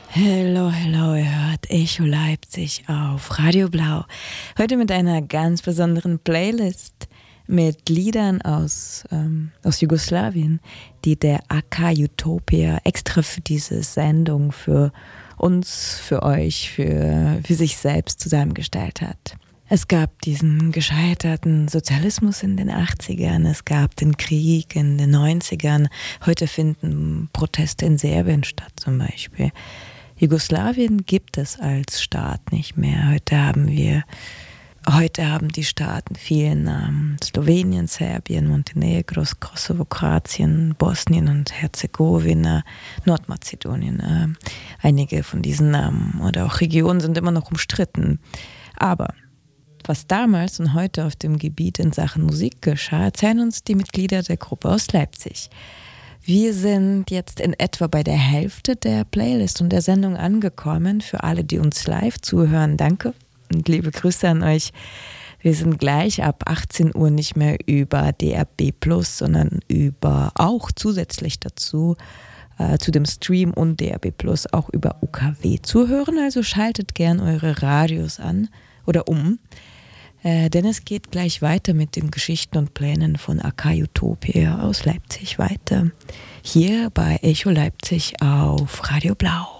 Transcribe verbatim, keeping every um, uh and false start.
Hello, hello, ihr hört Echo Leipzig auf Radio Blau. Heute mit einer ganz besonderen Playlist mit Liedern aus, ähm, aus Jugoslawien, die der A K Utopia extra für diese Sendung für uns, für euch, für, für sich selbst zusammengestellt hat. Es gab diesen gescheiterten Sozialismus in den achtzigern, es gab den Krieg in den neunzigern, heute finden Proteste in Serbien statt zum Beispiel. Jugoslawien gibt es als Staat nicht mehr. Heute haben wir, heute haben die Staaten vielen Namen. Slowenien, Serbien, Montenegro, Kosovo, Kroatien, Bosnien und Herzegowina, Nordmazedonien. Äh, einige von diesen Namen oder auch Regionen sind immer noch umstritten. Aber was damals und heute auf dem Gebiet in Sachen Musik geschah, erzählen uns die Mitglieder der Gruppe aus Leipzig. Wir sind jetzt in etwa bei der Hälfte der Playlist und der Sendung angekommen. Für alle, die uns live zuhören, danke und liebe Grüße an euch. Wir sind gleich ab achtzehn Uhr nicht mehr über D A B plus, sondern über auch zusätzlich dazu äh, zu dem Stream und D A B plus auch über U K W zuhören. Also schaltet gern eure Radios an oder um. Äh, denn es geht gleich weiter mit den Geschichten und Plänen von A K Utopia aus Leipzig weiter. Hier bei Echo Leipzig auf Radio Blau.